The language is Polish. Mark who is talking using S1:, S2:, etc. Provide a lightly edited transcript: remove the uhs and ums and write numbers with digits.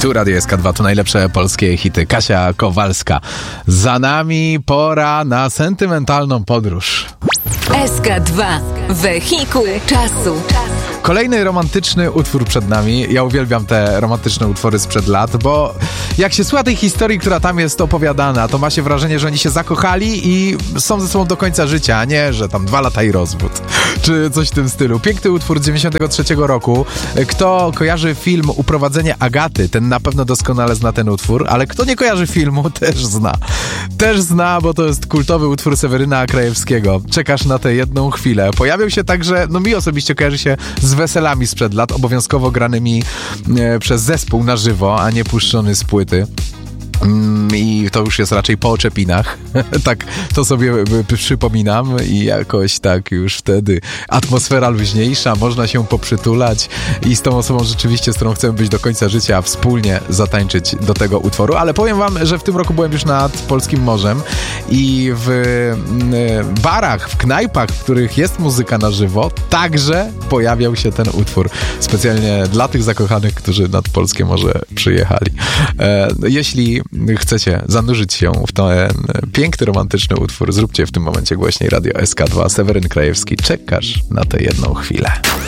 S1: Tu Radio SK2, tu najlepsze polskie hity. Kasia Kowalska. Za nami pora na sentymentalną podróż.
S2: SK2. Wehikuł czasu.
S1: Kolejny romantyczny utwór przed nami. Ja uwielbiam te romantyczne utwory sprzed lat, bo jak się słucha tej historii, która tam jest opowiadana, to ma się wrażenie, że oni się zakochali i są ze sobą do końca życia, a nie, że tam 2 lata i rozwód, czy coś w tym stylu. Piękny utwór z 93 roku. Kto kojarzy film Uprowadzenie Agaty, ten na pewno doskonale zna ten utwór, ale kto nie kojarzy filmu, też zna. Też zna, bo to jest kultowy utwór Seweryna Krajewskiego. Czekasz na tę jedną chwilę. Pojawił się także, mi osobiście kojarzy się z weselami sprzed lat, obowiązkowo granymi przez zespół na żywo, a nie puszczony z płyty. I to już jest raczej po oczepinach. Tak to sobie przypominam i jakoś tak już wtedy atmosfera luźniejsza, można się poprzytulać i z tą osobą rzeczywiście, z którą chcemy być do końca życia, wspólnie zatańczyć do tego utworu. Ale powiem wam, że w tym roku byłem już nad Polskim Morzem i w barach, w knajpach, w których jest muzyka na żywo, także pojawiał się ten utwór. Specjalnie dla tych zakochanych, którzy nad Polskie Morze przyjechali. Jeśli chcecie zanurzyć się w ten piękny, romantyczny utwór, zróbcie w tym momencie głośniej Radio SK2. Seweryn Krajewski, czekasz na tę jedną chwilę.